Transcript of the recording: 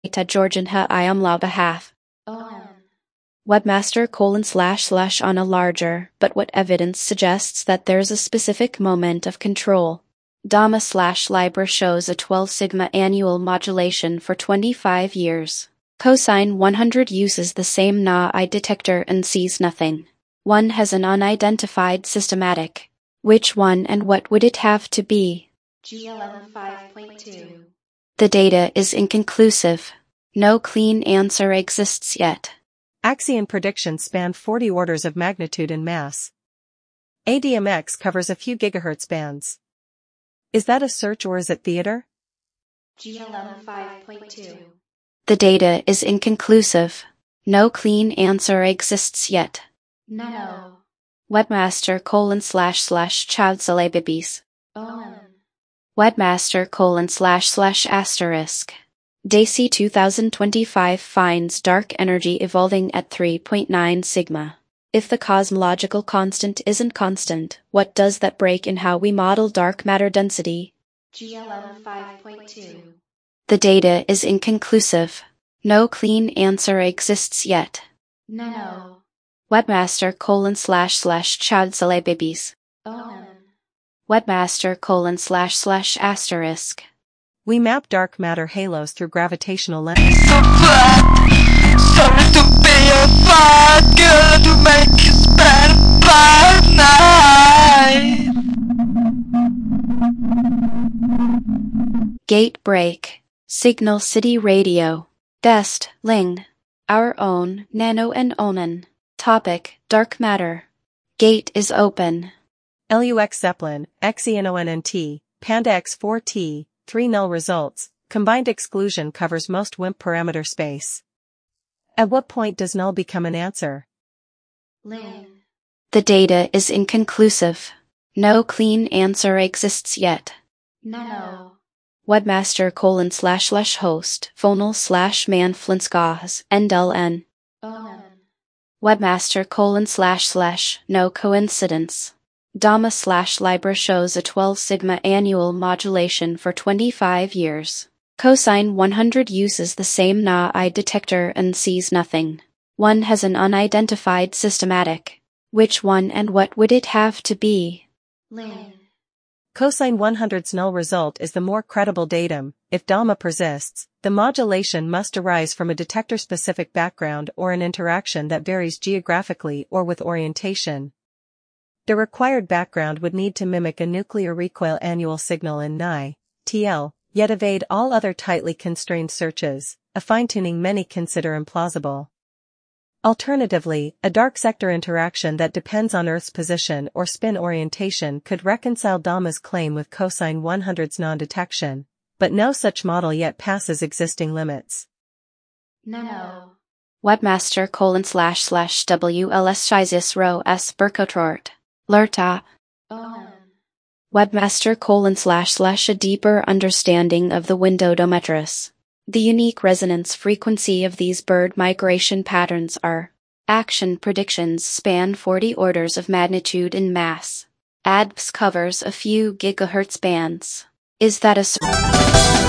Ta Georgian ha I am la behalf. Webmaster : on a larger, but what evidence suggests that there's a specific moment of control. DAMA / Libra shows a 12 sigma annual modulation for 25 years. Cosine 100 uses the same Na-I detector and sees nothing. One has an unidentified systematic. Which one and what would it have to be? GLM 5.2. The data is inconclusive. No clean answer exists yet. Axion predictions span 40 orders of magnitude in mass. ADMX covers a few gigahertz bands. Is that a search or is it theater? GLM 5.2. The data is inconclusive. No clean answer exists yet. No. Webmaster : Chowdsalebibis. Webmaster : / DAISY 2025 finds dark energy evolving at 3.9 sigma. If the cosmological constant isn't constant, what does that break in how we model dark matter density? GLM 5.2. The data is inconclusive. No clean answer exists yet. No. Webmaster : Chowdsalebibis. Webmaster : / We map dark matter halos through gravitational lens. Sorry to be a bad girl to make you spend a bad night. Gate break. Signal City Radio. Dest, Ling. Our own, Nano and Onan. Topic: dark matter. Gate is open. LUX Zeppelin, XENONNT, Panda X4T, 3 null results. Combined exclusion covers most WIMP parameter space. At what point does null become an answer? Ling. The data is inconclusive. No clean answer exists yet. No. Webmaster : host, Fonal / man Flinskahs, NDLN. Webmaster : / no coincidence. DAMA / Libra shows a 12 sigma annual modulation for 25 years. Cosine 100 uses the same Na-I detector and sees nothing. One has an unidentified systematic. Which one and what would it have to be? Ling. Cosine 100's null result is the more credible datum. If DAMA persists, the modulation must arise from a detector-specific background or an interaction that varies geographically or with orientation. The required background would need to mimic a nuclear recoil annual signal in Ni, TL, yet evade all other tightly constrained searches, a fine-tuning many consider implausible. Alternatively, a dark sector interaction that depends on Earth's position or spin orientation could reconcile DAMA's claim with cosine 100's non-detection, but no such model yet passes existing limits. No. Webmaster : WLS Shizis Rho S Burkotrort. Lerta. Webmaster : / a deeper understanding of the Windodometris. The unique resonance frequency of these bird migration patterns are. Action predictions span 40 orders of magnitude in mass. ADBS covers a few gigahertz bands. Is that a